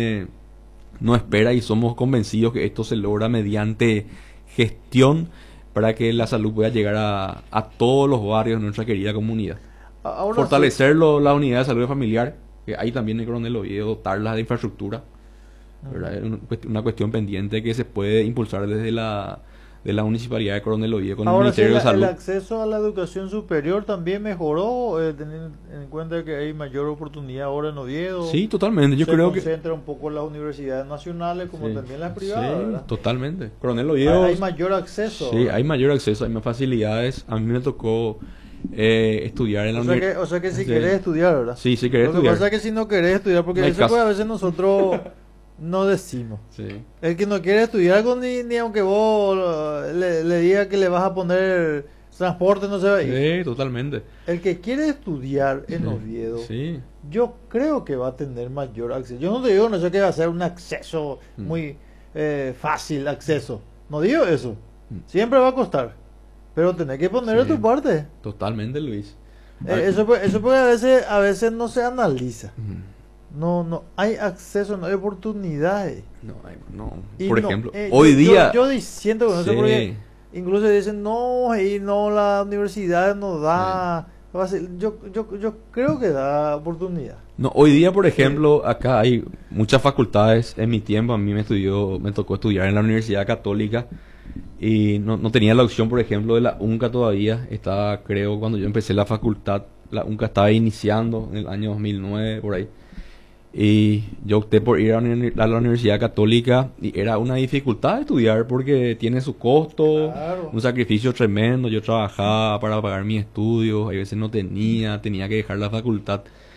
no espera, y somos convencidos que esto se logra mediante gestión para que la salud pueda llegar a todos los barrios de nuestra querida comunidad. Ahora fortalecer la unidad de salud familiar, que ahí también en Coronel Oviedo, dotarlas de infraestructura, ¿verdad? Es una cuestión pendiente que se puede impulsar desde la Municipalidad de Coronel Oviedo con el Ministerio de Salud. ¿El acceso a la educación superior también mejoró, teniendo en cuenta que hay mayor oportunidad ahora en Oviedo? Sí, totalmente. Yo creo que se concentra un poco en las universidades nacionales como también las privadas, ¿verdad? Totalmente. Coronel Oviedo, hay mayor acceso. Sí, hay mayor acceso, hay más facilidades. A mí me tocó estudiar en la universidad. O sea que si querés estudiar, ¿verdad? Sí, si querés estudiar. Lo que pasa es que si no querés estudiar, porque no eso pues a veces nosotros no decimos. Sí. El que no quiere estudiar algo, ni aunque vos le digas que le vas a poner transporte, no se va a ir. Sí, totalmente. El que quiere estudiar en Oviedo, yo creo que va a tener mayor acceso. Yo no te digo, no sé, que va a ser un acceso muy fácil, acceso. No digo eso. Siempre va a costar. Pero tenés que poner de tu parte. Totalmente, Luis. Eso porque a veces no se analiza. No hay acceso, no hay oportunidades. Por ejemplo, hoy día... Yo siento que no sé por qué. Incluso dicen, no, la universidad no da... Yo creo que da oportunidad. No, hoy día, por ejemplo, acá hay muchas facultades. En mi tiempo a mí me tocó estudiar en la Universidad Católica y no tenía la opción, por ejemplo, de la UNCA todavía. Estaba, creo, cuando yo empecé la facultad, la UNCA estaba iniciando en el año 2009, por ahí. Y yo opté por ir a la Universidad Católica y era una dificultad estudiar porque tiene su costo, un sacrificio tremendo. Yo trabajaba para pagar mis estudios, a veces no tenía que dejar la facultad.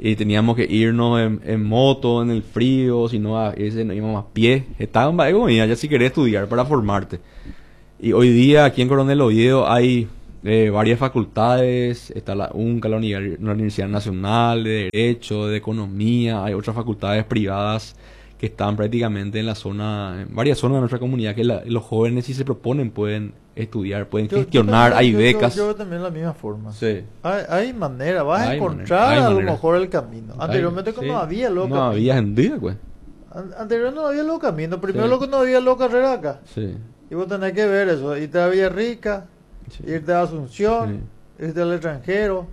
y teníamos que irnos en moto, en el frío, si no, a ese no íbamos a pie. Estaba en Bahía, ya si querés estudiar para formarte. Y hoy día aquí en Coronel Oviedo hay varias facultades, está la UNCA, la Universidad Nacional de Derecho, de Economía, hay otras facultades privadas que están prácticamente en la zona, en varias zonas de nuestra comunidad, que los jóvenes si se proponen pueden estudiar, pueden gestionar, hay becas. Yo también la misma forma. Sí. Hay manera, vas a Hay encontrar manera, hay a lo manera. mejor el camino. Anteriormente Sí. no había los No caminos. había en día, pues. Anteriormente no había los caminos. Primero Sí. lo que no había los carreras acá. Sí. Y vos tenés que ver eso, irte a Villarrica, Sí. irte a Asunción, irte al extranjero.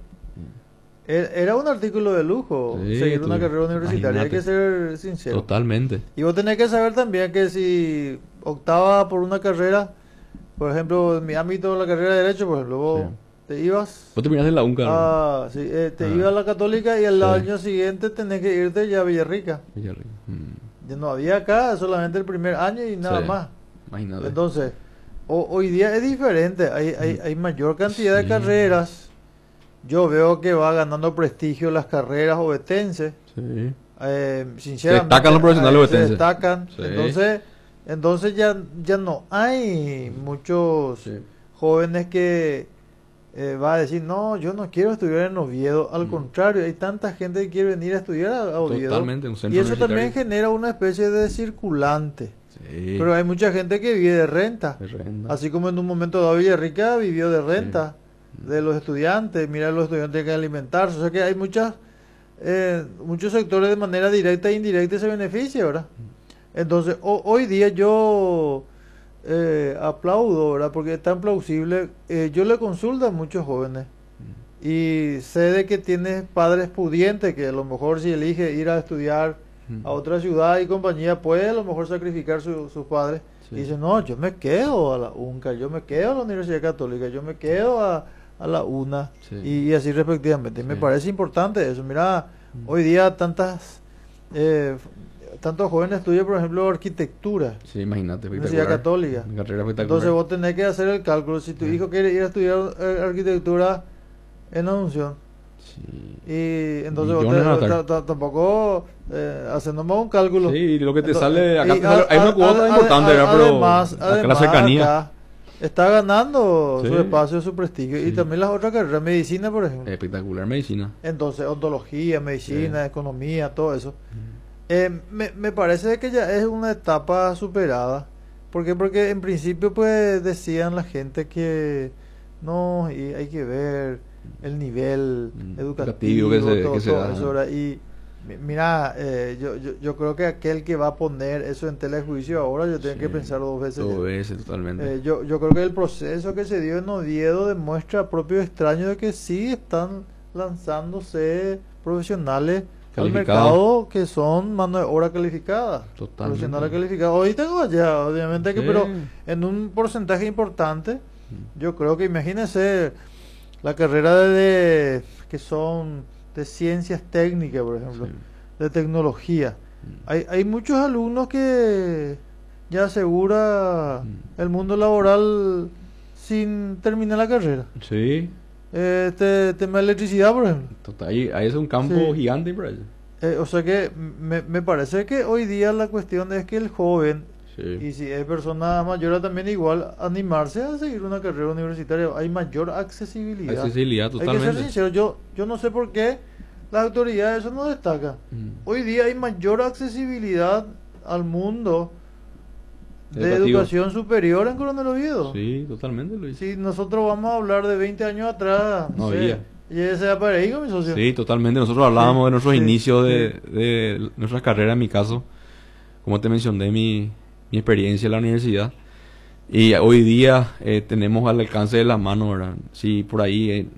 Era un artículo de lujo Sí, seguir una tú- carrera universitaria, hay imagínate. que ser sincero. Totalmente. Y vos tenés que saber también que si optaba por una carrera, por ejemplo, en mi ámbito la carrera de Derecho, por ejemplo, vos Sí. te ibas Vos terminaste en la UNCA, ¿no? te Ah. ibas a la Católica y al Sí. año siguiente tenés que irte ya a Villarrica. Villarrica. Mm. Ya no había acá, solamente el primer año y nada Sí. más. Imagínate. Entonces, hoy día es diferente, hay mayor cantidad de Sí. carreras. Yo veo que va ganando prestigio las carreras ovetenses. Sí. Sinceramente, Se destacan los profesionales se ovetenses. destacan. Sí. Entonces ya no hay muchos Sí. jóvenes que va a decir, no, yo no quiero estudiar en Oviedo. Al contrario, hay tanta gente que quiere venir a estudiar a Oviedo. Totalmente, un centro Y eso también universitario. genera una especie de circulante. Sí. Pero hay mucha gente que vive de renta. De renta. Así como en un momento dado Villarrica vivió de renta de los estudiantes. Mira, los estudiantes tienen que alimentarse. O sea que hay muchos sectores de manera directa e indirecta se benefician, ¿verdad? Entonces, hoy día yo aplaudo, ¿verdad? Porque es tan plausible. Yo le consulto a muchos jóvenes y sé de que tienes padres pudientes que a lo mejor si elige ir a estudiar a otra ciudad y compañía puede a lo mejor sacrificar sus padres. Sí. Y dice, no, yo me quedo a la UNCA, yo me quedo a la Universidad Católica, yo me quedo a la UNA Sí. y así respectivamente. Me Sí. parece importante eso. Mira, hoy día tantos jóvenes estudian, por ejemplo, arquitectura. Sí, imagínate. Universidad Católica. Una carrera espectacular. Entonces vos tenés que hacer el cálculo. Si tu hijo quiere ir a estudiar arquitectura en Asunción, Sí. y entonces Millones van a estar. tampoco haciendo más un cálculo. Sí, y lo que te Entonces, sale acá y te sale- hay una cuota importante, ¿verdad? Pero además, acá la cercanía. acá está ganando Sí. su espacio, su prestigio. Y Sí. también las otras carreras, medicina, por ejemplo. Espectacular medicina. Entonces, odontología, medicina, economía, todo eso. Me parece que ya es una etapa superada. ¿Por qué? Porque en principio pues decían la gente que no, y hay que ver el nivel educativo, que se todo da. eso, ¿verdad? Y mira, yo creo que aquel que va a poner eso en tela de juicio ahora, yo tengo Sí. que pensar dos veces. Todo ya. ese, totalmente. Yo creo que el proceso que se dio en Oviedo demuestra propio extraño de que sí están lanzándose profesionales al Calificados. mercado que son mano de obra calificada. Totalmente. Profesionales calificados. Hoy tengo allá, obviamente, que, Sí. pero en un porcentaje importante, yo creo que imagínense la carrera que son de ciencias técnicas, por ejemplo, Sí. de tecnología. Hay muchos alumnos que ya asegura el mundo laboral sin terminar la carrera. Sí. Tema de electricidad, por ejemplo. Total, ahí es un campo Sí. gigante por ahí. O sea que me parece que hoy día la cuestión es que el joven, y Sí. si es persona mayor también igual, animarse a seguir una carrera universitaria. Hay mayor accesibilidad. Accesibilidad Hay que ser totalmente. sincero, yo no sé por qué las autoridades eso no destacan. Mm. Hoy día hay mayor accesibilidad al mundo de Educativo. educación superior en Coronel Oviedo. Sí, totalmente, Luis. Si nosotros vamos a hablar de 20 años atrás, No sé, había. y ese paradigma, mi socio. Sí, totalmente. Nosotros hablábamos de nuestros Sí, inicios sí. de nuestras carreras, en mi caso. Como te mencioné, mi experiencia en la universidad. Y hoy día tenemos al alcance de la mano, ¿verdad? Sí, por ahí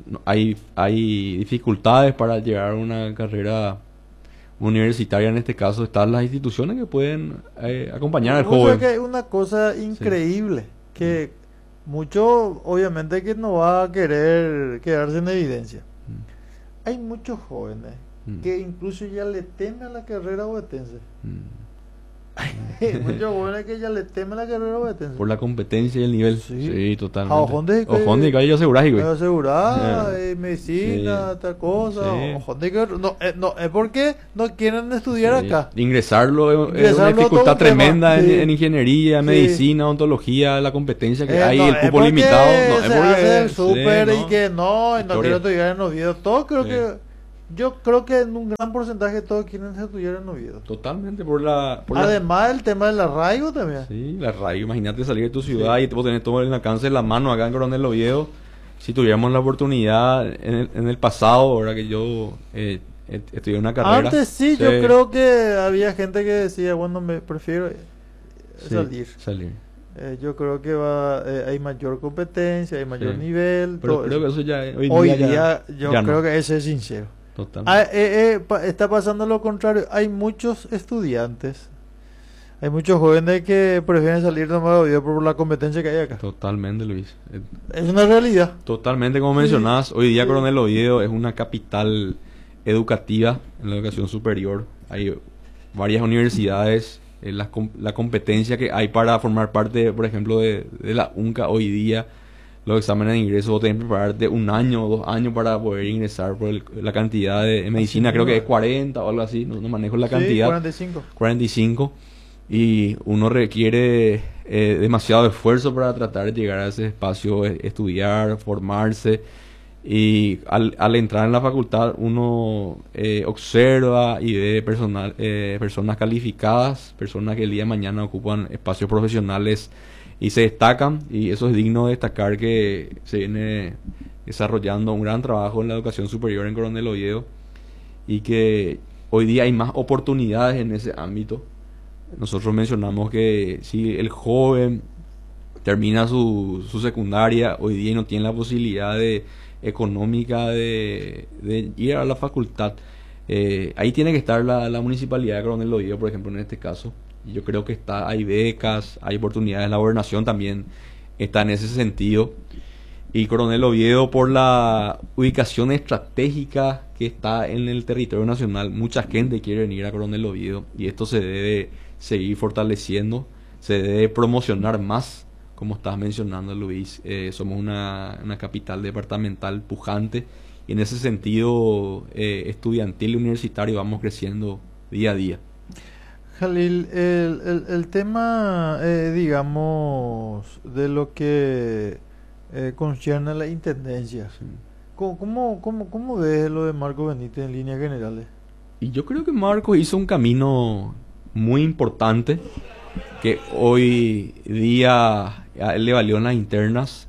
hay dificultades para llegar a una carrera universitaria. En este caso están las instituciones que pueden acompañar al O sea joven. que hay una cosa increíble, que mucho, obviamente, que no va a querer quedarse en evidencia. Hay muchos jóvenes Mm. que incluso ya le temen a la carrera obetense. Mm. Muchos jóvenes que ya le temen la carrera obetense. Por la competencia y el nivel. Sí. Sí, totalmente. Ojonde que- Ojonde, que yo asegurar, güey. Asegurar, medicina, Sí. tal cosa. Sí. Ojonde que no, es porque no quieren estudiar Sí. acá. Ingresarlo es una Ingresarlo dificultad todo un tema, tremenda sí. en ingeniería, Sí. medicina, odontología, la competencia que hay, No, el es cupo porque limitado. No, es se porque hace el sí, súper y no. que no Historia. quiero estudiar en Oviedo. Todo creo Sí. yo creo que en un gran porcentaje todos quieren estudiar en Oviedo. Totalmente por la. Además el tema del arraigo también. Sí, la radio. Imagínate salir de tu ciudad y vos tenés todo el alcance de la mano acá en Coronel Oviedo. Si tuviéramos la oportunidad en el pasado, ahora que yo estudié una carrera. Antes sí, yo creo que había gente que decía, bueno, me prefiero Sí, salir. salir. Yo creo que hay mayor competencia, hay mayor Sí. nivel. Pero todo creo eso. que eso ya Hoy ya- día yo ya creo no. que ese es sincero. Totalmente. Está pasando lo contrario. Hay muchos estudiantes, hay muchos jóvenes que prefieren salir nomás de Oviedo por la competencia que hay acá. Totalmente, Luis. Es una realidad. Totalmente, como mencionabas, hoy día Coronel Oviedo es una capital educativa en la educación superior. Hay varias universidades, la competencia que hay para formar parte, por ejemplo, de la UNCA hoy día, los exámenes de ingreso, vos tenés que prepararte 1 año o 2 años para poder ingresar por la cantidad de medicina, creo que es 40 o algo así, no manejo la cantidad. 45. 45 y uno requiere demasiado esfuerzo para tratar de llegar a ese espacio, estudiar, formarse y al entrar en la facultad uno observa y ve personas calificadas, personas que el día de mañana ocupan espacios profesionales y se destacan, y eso es digno de destacar que se viene desarrollando un gran trabajo en la educación superior en Coronel Oviedo y que hoy día hay más oportunidades en ese ámbito. Nosotros mencionamos que si el joven termina su secundaria hoy día y no tiene la posibilidad económica de ir a la facultad, ahí tiene que estar la municipalidad de Coronel Oviedo, por ejemplo, en este caso. Y yo creo que hay becas, hay oportunidades, la gobernación también está en ese sentido. Y Coronel Oviedo, por la ubicación estratégica que está en el territorio nacional, mucha gente quiere venir a Coronel Oviedo y esto se debe seguir fortaleciendo, se debe promocionar más, como estás mencionando, Luis. Somos una capital departamental pujante y en ese sentido estudiantil y universitario vamos creciendo día a día. Jalil, el tema, digamos, de lo que concierne a la intendencia. Sí. ¿Cómo ves lo de Marco Benítez en líneas generales? Y yo creo que Marcos hizo un camino muy importante que hoy día a él le valió en las internas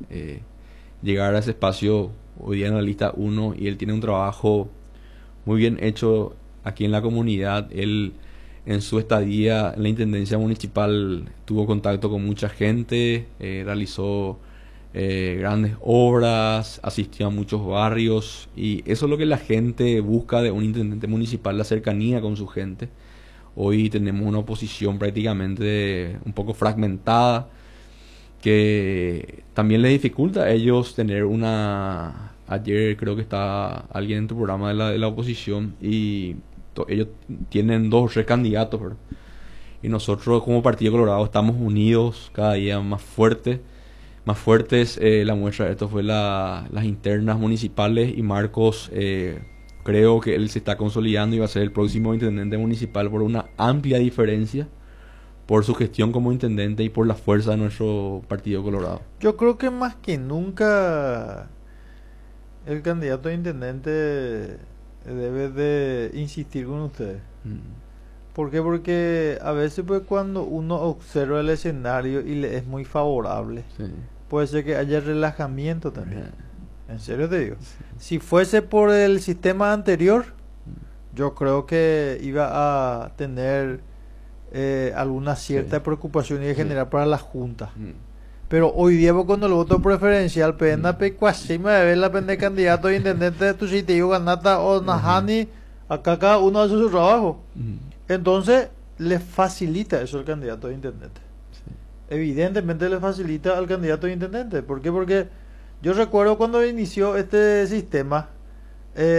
llegar a ese espacio hoy día en la lista 1 y él tiene un trabajo muy bien hecho aquí en la comunidad. Él en su estadía en la intendencia municipal tuvo contacto con mucha gente, realizó grandes obras, asistió a muchos barrios y eso es lo que la gente busca de un intendente municipal, la cercanía con su gente. Hoy tenemos una oposición prácticamente un poco fragmentada que también le dificulta a ellos tener una... Ayer creo que está alguien en tu programa de la oposición y ellos tienen 2 o 3 candidatos, ¿verdad? Y nosotros como Partido Colorado estamos unidos cada día más fuertes. La muestra de esto fue las internas municipales y Marcos creo que él se está consolidando y va a ser el próximo intendente municipal por una amplia diferencia por su gestión como intendente y por la fuerza de nuestro Partido Colorado. Yo creo que más que nunca el candidato a intendente debe de insistir con ustedes. ¿Por qué? Porque a veces pues cuando uno observa el escenario y le es muy favorable, Sí. puede ser que haya relajamiento también. Ajá. En serio te digo. Si fuese por el sistema anterior, yo creo que iba a tener alguna cierta Sí. preocupación y de Sí. generar para la Junta. Pero hoy día vos cuando el voto preferencial pena pecuasima de ver la pende candidato a intendente de tu sitio ganata o najani, acá cada uno hace su trabajo. Entonces le facilita eso al candidato a intendente. Sí. Evidentemente le facilita al candidato a intendente. ¿Por qué? Porque yo recuerdo cuando inició este sistema,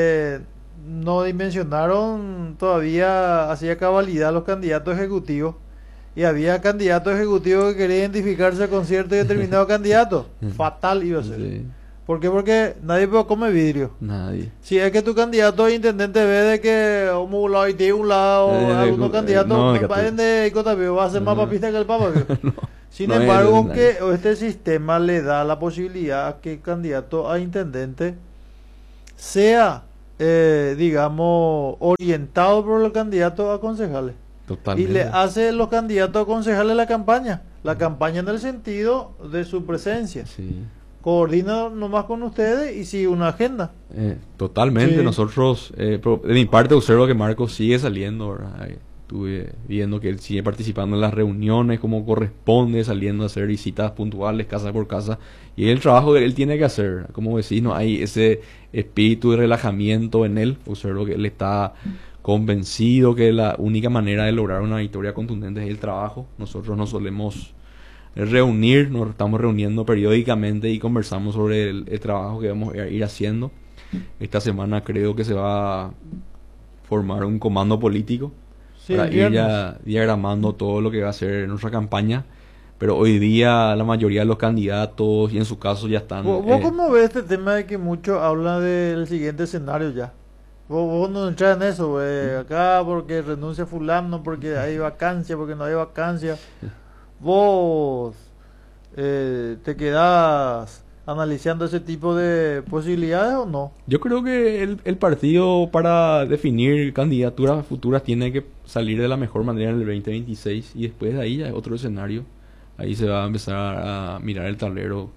no dimensionaron todavía hacía cabalidad los candidatos ejecutivos y había candidatos ejecutivos que querían identificarse con cierto y determinado candidato, fatal iba a ser. Sí, ¿Por qué? Porque nadie come vidrio. nadie. Si es que tu candidato a intendente ve de que un lado y tiene un lado, algunos candidatos no, vayan de Icotapio, va a ser más Ajá. papista que el Papa. ¿Vio? No, Sin no es embargo, nadie. que este sistema le da la posibilidad a que el candidato a intendente sea, digamos, orientado por los candidatos a concejales. Y Totalmente. le hace los candidatos a concejales la campaña en el sentido de su presencia. Sí. Coordina nomás con ustedes y sigue una agenda. Totalmente. Sí. Nosotros, de mi parte, observo que Marcos sigue saliendo, ¿verdad? Estuve viendo que él sigue participando en las reuniones como corresponde, saliendo a hacer visitas puntuales casa por casa. Y es el trabajo que él tiene que hacer, ¿verdad? Como decís, no hay ese espíritu de relajamiento en él. Observo que él está convencido que la única manera de lograr una victoria contundente es el trabajo. Nosotros nos solemos reunir, nos estamos reuniendo periódicamente y conversamos sobre el trabajo que vamos a ir haciendo. Esta semana creo que se va a formar un comando político Sí, para el ir viernes. ya diagramando todo lo que va a ser nuestra campaña. Pero hoy día la mayoría de los candidatos, y en su caso ya están... ¿Vos cómo ves este tema de que muchos hablan del siguiente escenario ya? Vos no entras en eso, acá porque renuncia fulano, porque hay vacancia, porque no hay vacancia. Vos te quedás analizando ese tipo de posibilidades o no. Yo creo que el partido para definir candidaturas futuras tiene que salir de la mejor manera en el 2026 y después de ahí ya es otro escenario. Ahí se va a empezar a mirar el tablero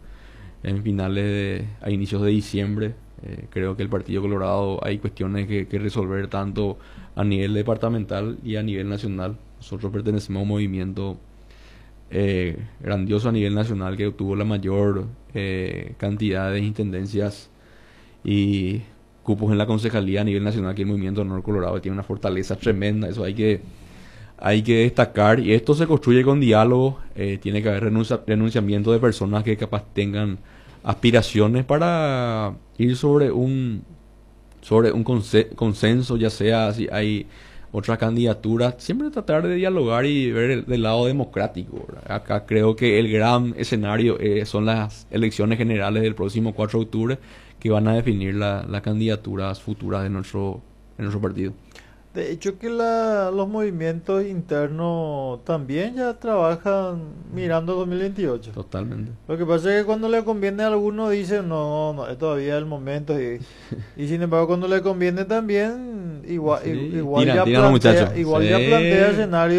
a inicios de diciembre. Creo que el Partido Colorado hay cuestiones que resolver tanto a nivel departamental y a nivel nacional. Nosotros pertenecemos a un movimiento grandioso a nivel nacional que obtuvo la mayor cantidad de intendencias y cupos en la concejalía a nivel nacional, que el Movimiento Honor Colorado tiene una fortaleza tremenda. Eso hay que destacar, y esto se construye con diálogo. Tiene que haber renunciamiento de personas que capaz tengan aspiraciones para ir sobre un consenso, ya sea si hay otra candidatura, siempre tratar de dialogar y ver del lado democrático, ¿verdad? Acá creo que el gran escenario son las elecciones generales del próximo 4 de octubre, que van a definir las candidaturas futuras de nuestro partido. De hecho que los movimientos internos también ya trabajan mirando 2028. Totalmente. Lo que pasa es que cuando le conviene a alguno dicen no, es todavía el momento y sin embargo cuando le conviene también igual Sí, igual tiran ya los muchachos. plantea igual Sí. ya plantea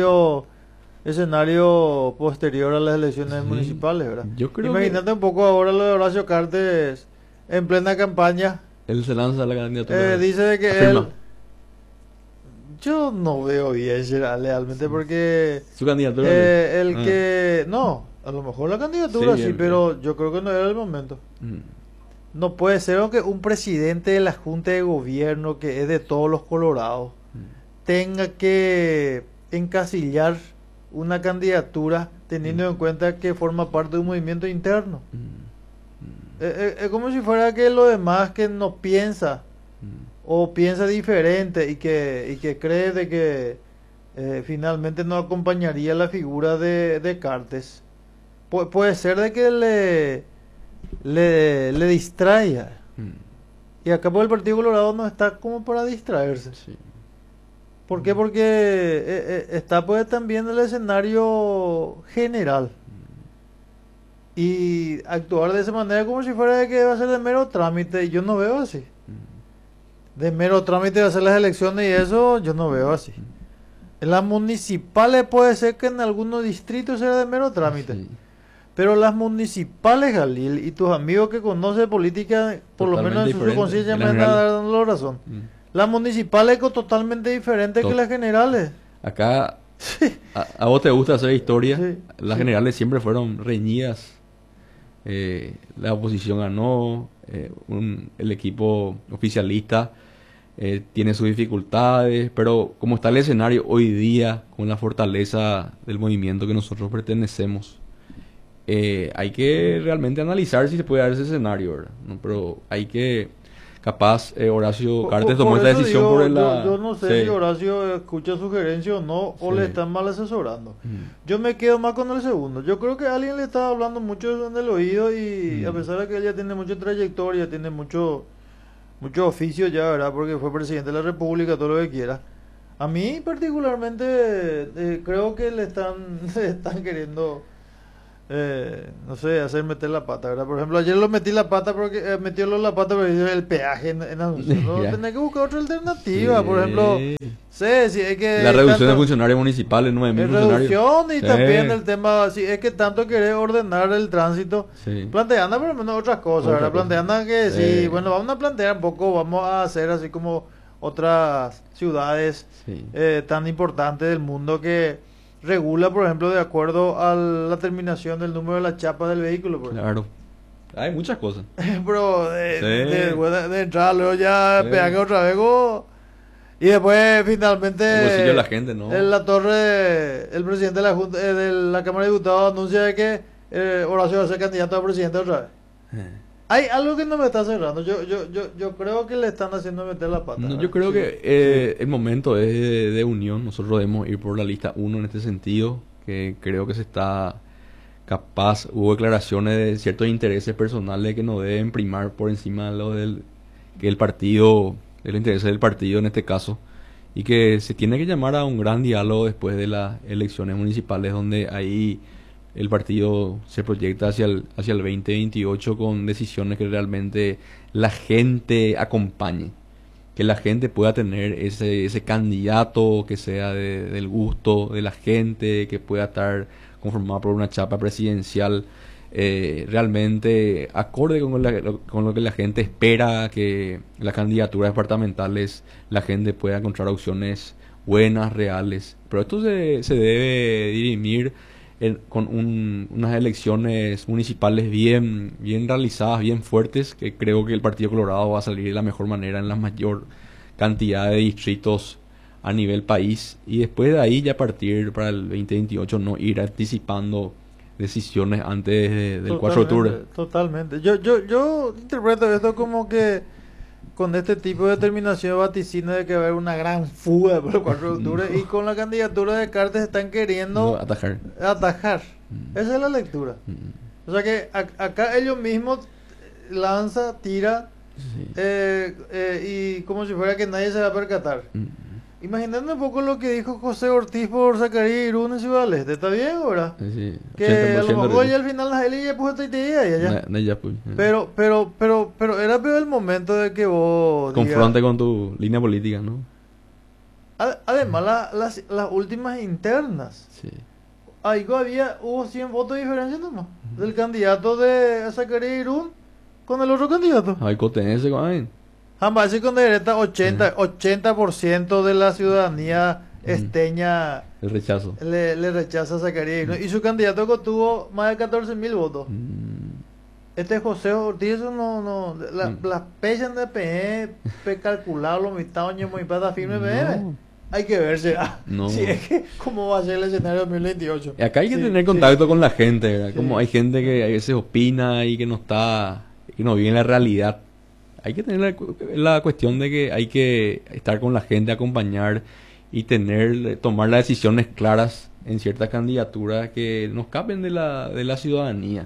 escenario posterior a las elecciones Sí. municipales, ¿verdad? Yo creo Imagínate un poco ahora lo de Horacio Cartes en plena campaña, él se lanza a la candidatura. dice de que Afirma. él yo no veo bien realmente porque Su candidatura. no, a lo mejor la candidatura Sí, sí, bien, pero yo creo que no era el momento. Mm. No puede ser que un presidente de la Junta de Gobierno, que es de todos los colorados, tenga que encasillar una candidatura teniendo en cuenta que forma parte de un movimiento interno. Es como si fuera que lo demás que no piensa o piensa diferente y que cree de que finalmente no acompañaría la figura de Cartes. Puede ser de que le distraiga. Y acá por el Partido Colorado no está como para distraerse. Sí. ¿Por qué? Porque está pues también el escenario general. Y actuar de esa manera como si fuera de que va a ser de mero trámite, y yo no veo así. De mero trámite de hacer las elecciones y eso, yo no veo así. En las municipales puede ser que en algunos distritos sea de mero trámite. Sí. Pero las municipales, Jalil, y tus amigos que conocen política, por lo menos en su Totalmente conciencia, me diferente. van a dar la razón. Las municipales son totalmente diferentes que las generales. Acá, a vos te gusta hacer historia. Sí, Las sí. generales siempre fueron reñidas. La oposición ganó. El equipo oficialista tiene sus dificultades. Pero como está el escenario hoy día, con la fortaleza del movimiento que nosotros pertenecemos, hay que realmente analizar si se puede dar ese escenario, ¿verdad? ¿No? Pero hay que capaz Horacio Cartes Por tomó esta eso decisión digo, por la... yo no sé Sí. si Horacio escucha sugerencias o no, o Sí. le están mal asesorando. Mm. Yo me quedo más con el segundo. Yo creo que alguien le está hablando mucho en el oído y a Mm. pesar de que ella tiene mucha trayectoria, tiene mucho oficio ya, ¿verdad? Porque fue presidente de la República, todo lo que quiera. A mí particularmente creo que le están queriendo, no sé, hacer meter la pata, ¿verdad? Por ejemplo, ayer lo metí la pata porque metió la pata pero hizo el peaje en Asunción. No, Ya. tenés que buscar otra alternativa. Sí. Por ejemplo, sé, si es que La reducción de tanto- funcionarios municipales, 9.000 funcionarios. reducción y Sí. también el tema, si es que tanto querés ordenar el tránsito, Sí. planteando por lo menos otras cosas, Otra ¿verdad? cosa. Planteando que Sí. sí, bueno, vamos a plantear un poco, vamos a hacer así como otras ciudades Sí. tan importantes del mundo que regula, por ejemplo, de acuerdo a la terminación del número de las chapas del vehículo. Por ejemplo. Claro. Hay muchas cosas. Pero Sí. de entrada, luego ya Sí. peaje otra vez. Y después finalmente El bolsillo de la gente, ¿no? en la torre, el presidente de la Junta, de la Cámara de Diputados anuncia de que Horacio va a ser candidato a presidente otra vez. Hay algo que no me está cerrando. Yo creo que le están haciendo meter la pata. No, ¿verdad? yo creo Sí. que el momento es de unión. Nosotros debemos ir por la lista 1 en este sentido, que creo que se está capaz. Hubo declaraciones de ciertos intereses personales que no deben primar por encima de lo del que el partido, el interés del partido en este caso, y que se tiene que llamar a un gran diálogo después de las elecciones municipales, donde ahí el partido se proyecta hacia el 2028 con decisiones que realmente la gente acompañe, que la gente pueda tener ese candidato que sea del gusto de la gente, que pueda estar conformado por una chapa presidencial realmente acorde con lo que la gente espera, que las candidaturas departamentales la gente pueda encontrar opciones buenas, reales. Pero esto se debe dirimir con unas elecciones municipales bien realizadas, bien fuertes, que creo que el Partido Colorado va a salir de la mejor manera en la mayor cantidad de distritos a nivel país, y después de ahí ya partir para el 2028, no ir anticipando decisiones antes del 4 de octubre. Totalmente. Yo interpreto esto como que con este tipo de determinación vaticina de que va a haber una gran fuga por el 4 de octubre y con la candidatura de Cartes están queriendo No, atajar. Esa es la lectura. O sea que acá ellos mismos tira y como si fuera que nadie se va a percatar. Imaginando un poco lo que dijo José Ortiz por Zacarías Irún en Ciudad del Este, ¿está bien ahora? Sí, Que a lo 80% mejor ya al final las élites ya puso esta idea y allá. pues. Pero era peor el momento de que vos Confronte digas- con tu línea política, ¿no? Además las últimas internas. Sí. Ahí hubo 100 votos de diferencia nomás. Del candidato de Zacarías Irún con el otro candidato. Ay, cotense, ay. Jamás con derecha 80% de la ciudadanía esteña El rechazo. le rechaza a Zacarías Irún. Y su candidato que tuvo más de 14.000 votos. Este José Ortiz, eso las pechas de PE, calculado, lo mitad año, muy pata firme, No. hay que verse. No. Si es que, ¿cómo va a ser el escenario 2028? Y acá hay que Sí, tener sí. contacto con la gente, ¿verdad? Sí. Como hay gente que a veces opina y que no está, que no vive en la realidad. Hay que tener la cuestión de que hay que estar con la gente, acompañar y tomar las decisiones claras en ciertas candidaturas que nos escapen de la ciudadanía.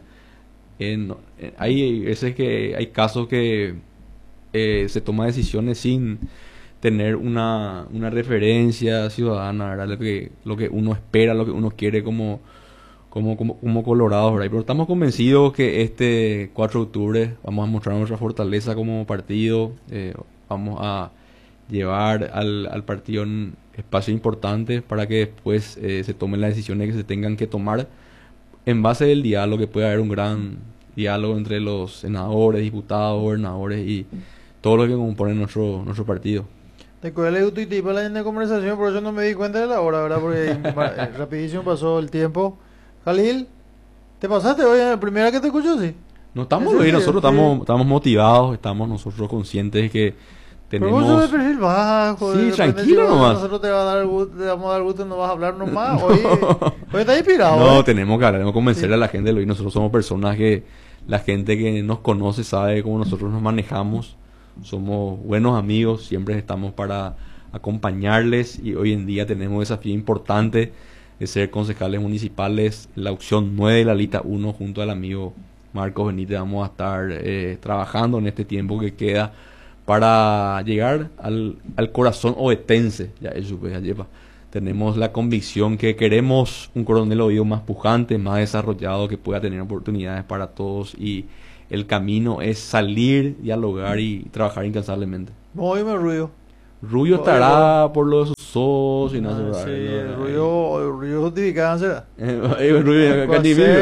Hay veces que hay casos que se toman decisiones sin tener una referencia ciudadana, ¿verdad? Lo que uno espera, lo que uno quiere como colorados, ¿verdad? Pero estamos convencidos que este 4 de octubre vamos a mostrar nuestra fortaleza como partido, vamos a llevar al partido en espacios importantes para que después se tomen las decisiones que se tengan que tomar en base del diálogo, que pueda haber un gran diálogo entre los senadores, diputados, gobernadores y todo lo que compone nuestro partido. Te cuelgué el tuit para la conversación, por eso no me di cuenta de la hora, ¿verdad? Porque rapidísimo pasó el tiempo. Jalil, ¿te pasaste hoy en la primera que te escucho? Sí. No estamos ¿En bien, serio? nosotros estamos motivados, estamos nosotros conscientes de que Pero vos sos tenemos... de perfil bajo. Sí, de repente tranquilo si nomás. Nosotros te vamos a dar gusto, no vas a hablar nomás. Hoy estás inspirado. No, ¿eh? tenemos que hablar, tenemos que convencer Sí. a la gente de lo que nosotros somos personas que la gente que nos conoce sabe cómo nosotros nos manejamos. somos buenos amigos, siempre estamos para acompañarles y hoy en día tenemos un desafío importante de ser concejales municipales, la opción 9 de la lista 1 junto al amigo Marcos Benítez. Vamos a estar trabajando en este tiempo que queda para llegar al corazón ovetense. Ya eso, pues, lleva. Tenemos la convicción que queremos un Coronel Oviedo más pujante, más desarrollado, que pueda tener oportunidades para todos, y el camino es salir, dialogar y trabajar incansablemente. Oíme Rubio. Rubio estará por lo de sus socios y no sé. Sí, Rubio justificado será. Rubio,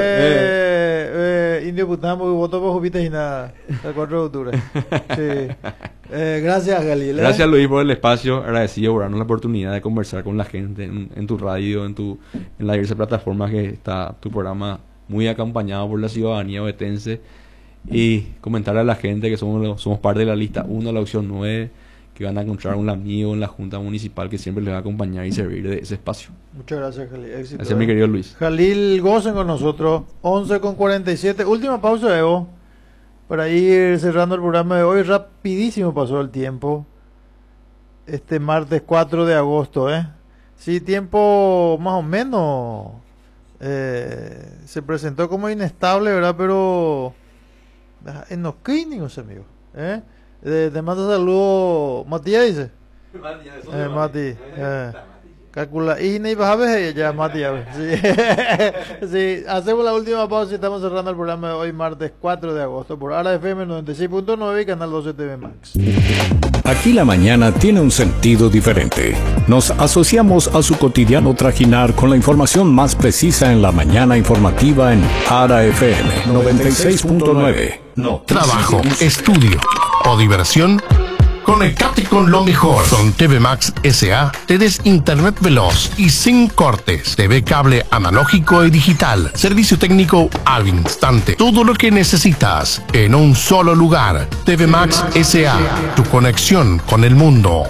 Indio Putamo y voto por Jupiter y nada. El 4 de octubre. Sí. Gracias, Galil. Gracias, Luis, por el espacio. Agradecido por darnos la oportunidad de conversar con la gente en tu radio, en la diversa plataforma que está tu programa, muy acompañado por la ciudadanía ovetense. Y comentarle a la gente que somos parte de la lista 1, la opción 9, que van a encontrar un amigo en la Junta Municipal que siempre les va a acompañar y servir de ese espacio. Muchas gracias, Jalil. Éxito. Gracias, mi querido Luis. Jalil Gosen con nosotros, 11:47. Última pausa, Evo, para ir cerrando el programa de hoy. Rapidísimo pasó el tiempo. Este martes 4 de agosto, Sí, tiempo más o menos. Se presentó como inestable, ¿verdad? Pero en los clínicos, amigos. Te mando saludos, Matías dice. Mati. Calcula. Y ni vas a ver ya, Matías. Sí. Sí, hacemos la última pausa y estamos cerrando el programa de hoy, martes 4 de agosto, por Ara FM 96.9 y Canal 12 TV Max. Aquí la mañana tiene un sentido diferente. Nos asociamos a su cotidiano trajinar con la información más precisa en la mañana informativa en Ara FM 96.9. No. Trabajo, estudio o diversión. Conectate con lo mejor. Con TV Max S.A. tenés internet veloz y sin cortes. TV cable analógico y digital. Servicio técnico al instante. Todo lo que necesitas en un solo lugar. TV Max S.A. Tu conexión con el mundo.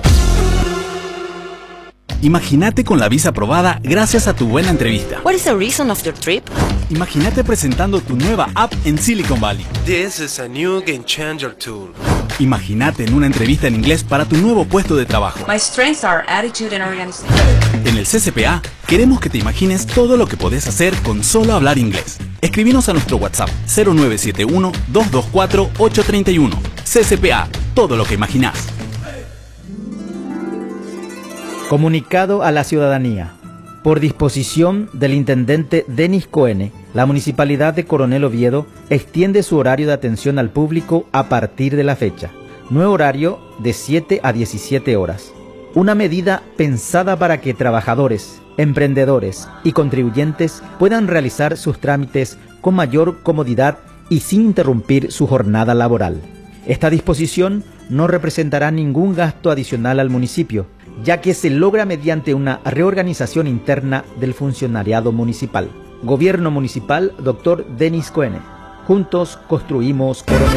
Imagínate con la visa aprobada gracias a tu buena entrevista. What is the reason of your trip? Imagínate presentando tu nueva app en Silicon Valley. This is a new game changer tool. Imagínate en una entrevista en inglés para tu nuevo puesto de trabajo. My strengths are attitude and organization. En el CCPA queremos que te imagines todo lo que podés hacer con solo hablar inglés. Escribinos a nuestro WhatsApp 0971-224-831. CCPA, todo lo que imaginás. Comunicado a la ciudadanía. Por disposición del intendente Denis Coene, la Municipalidad de Coronel Oviedo extiende su horario de atención al público a partir de la fecha. Nuevo horario de 7 a 17 horas. Una medida pensada para que trabajadores, emprendedores y contribuyentes puedan realizar sus trámites con mayor comodidad y sin interrumpir su jornada laboral. Esta disposición no representará ningún gasto adicional al municipio, ya que se logra mediante una reorganización interna del funcionariado municipal. Gobierno Municipal, Dr. Denis Coene. Juntos construimos Coronel.